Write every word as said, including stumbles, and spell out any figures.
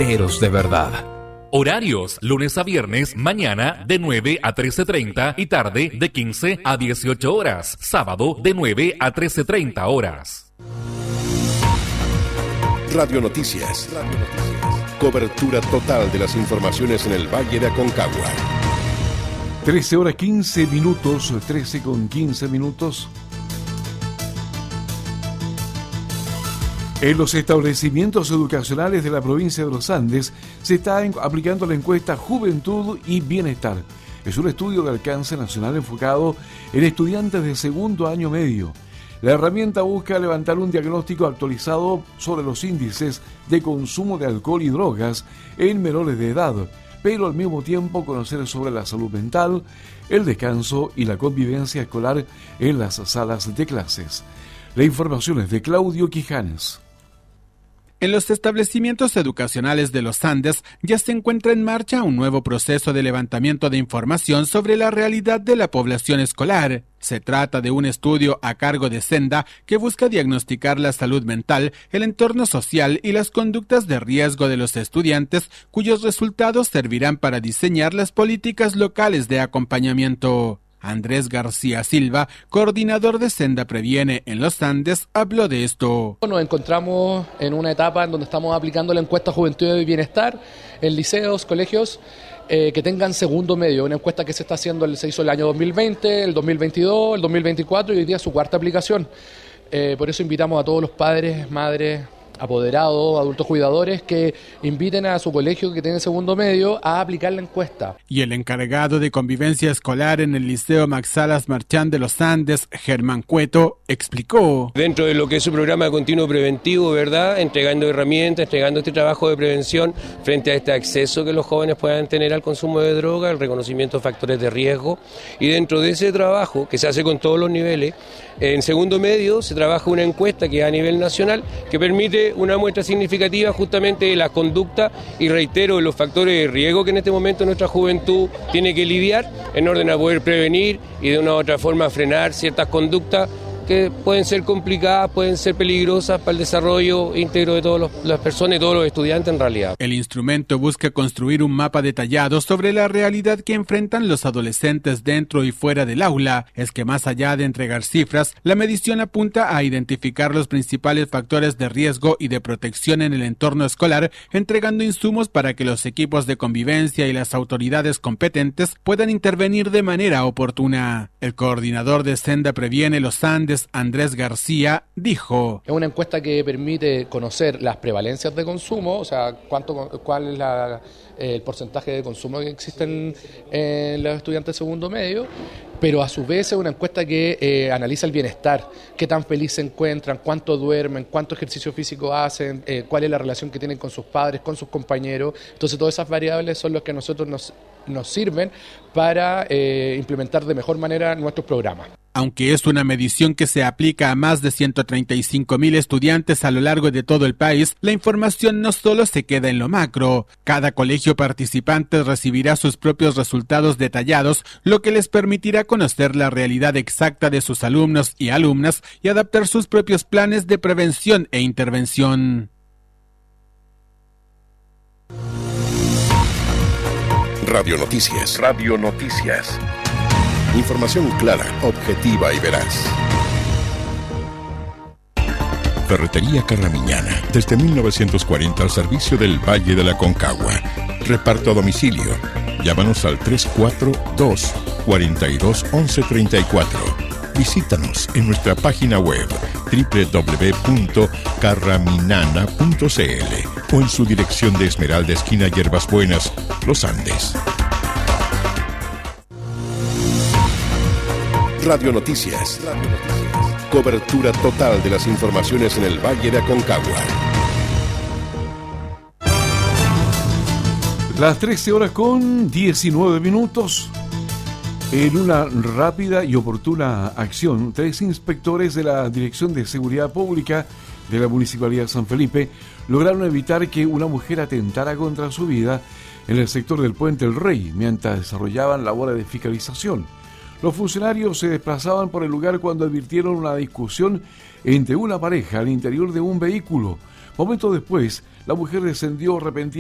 reporteros de verdad. Horarios, lunes a viernes, mañana de nueve a trece treinta y tarde de quince a dieciocho horas. Sábado de nueve a trece treinta horas. Radio Noticias. Radio Noticias. Cobertura total de las informaciones en el Valle de Aconcagua. trece horas quince minutos, trece con quince minutos. En los establecimientos educacionales de la provincia de los Andes se está aplicando la encuesta Juventud y Bienestar. Es un estudio de alcance nacional enfocado en estudiantes de segundo año medio. La herramienta busca levantar un diagnóstico actualizado sobre los índices de consumo de alcohol y drogas en menores de edad, pero al mismo tiempo conocer sobre la salud mental, el descanso y la convivencia escolar en las salas de clases. La información es de Claudio Quijanes. En los establecimientos educacionales de los Andes ya se encuentra en marcha un nuevo proceso de levantamiento de información sobre la realidad de la población escolar. Se trata de un estudio a cargo de Senda que busca diagnosticar la salud mental, el entorno social y las conductas de riesgo de los estudiantes, cuyos resultados servirán para diseñar las políticas locales de acompañamiento. Andrés García Silva, coordinador de Senda Previene en los Andes, habló de esto. Nos encontramos en una etapa en donde estamos aplicando la encuesta Juventud y Bienestar en liceos, colegios eh, que tengan segundo medio, una encuesta que se está haciendo, se hizo el año dos mil veinte, el dos mil veintidós, el dos mil veinticuatro y hoy día su cuarta aplicación. Eh, por eso invitamos a todos los padres, madres, apoderados, adultos cuidadores que inviten a su colegio que tiene segundo medio a aplicar la encuesta. Y el encargado de convivencia escolar en el Liceo Max Salas Marchán de los Andes, Germán Cueto, explicó. Dentro de lo que es su programa de continuo preventivo, ¿verdad? Entregando herramientas, entregando este trabajo de prevención frente a este acceso que los jóvenes puedan tener al consumo de droga, el reconocimiento de factores de riesgo. Y dentro de ese trabajo, que se hace con todos los niveles, en segundo medio se trabaja una encuesta que es a nivel nacional que permite una muestra significativa justamente de la conducta y reitero de los factores de riesgo que en este momento nuestra juventud tiene que lidiar en orden a poder prevenir y de una u otra forma frenar ciertas conductas que pueden ser complicadas, pueden ser peligrosas para el desarrollo íntegro de todas las personas y todos los estudiantes en realidad. El instrumento busca construir un mapa detallado sobre la realidad que enfrentan los adolescentes dentro y fuera del aula. Es que más allá de entregar cifras, la medición apunta a identificar los principales factores de riesgo y de protección en el entorno escolar, entregando insumos para que los equipos de convivencia y las autoridades competentes puedan intervenir de manera oportuna. El coordinador de Senda Previene los Andes, Andrés García, dijo. Es una encuesta que permite conocer las prevalencias de consumo, o sea, cuánto, cuál es la, el porcentaje de consumo que existen en los estudiantes de segundo medio, pero a su vez es una encuesta que eh, analiza el bienestar, qué tan feliz se encuentran, cuánto duermen, cuánto ejercicio físico hacen, eh, cuál es la relación que tienen con sus padres, con sus compañeros. Entonces todas esas variables son las que a nosotros nos, nos sirven para eh, implementar de mejor manera nuestros programas. Aunque es una medición que se aplica a más de ciento treinta y cinco mil estudiantes a lo largo de todo el país, la información no solo se queda en lo macro. Cada colegio participante recibirá sus propios resultados detallados, lo que les permitirá conocer la realidad exacta de sus alumnos y alumnas y adaptar sus propios planes de prevención e intervención. Radio Noticias. Radio Noticias. Información clara, objetiva y veraz. Ferretería Carramiñana, desde mil novecientos cuarenta al servicio del Valle de la Aconcagua. Reparto a domicilio. Llámanos al tres cuatro dos, cuatro dos, once treinta y cuatro. Visítanos en nuestra página web doble u doble u doble u punto carraminana punto c l o en su dirección de Esmeralda, esquina Hierbas Buenas, Los Andes. Radio Noticias. Radio Noticias. Cobertura total de las informaciones en el Valle de Aconcagua. Las trece horas con diecinueve minutos. En una rápida y oportuna acción, tres inspectores de la Dirección de Seguridad Pública de la Municipalidad de San Felipe lograron evitar que una mujer atentara contra su vida en el sector del Puente El Rey, mientras desarrollaban labores de fiscalización. Los funcionarios se desplazaban por el lugar cuando advirtieron una discusión entre una pareja al interior de un vehículo. Momentos después, la mujer descendió repentinamente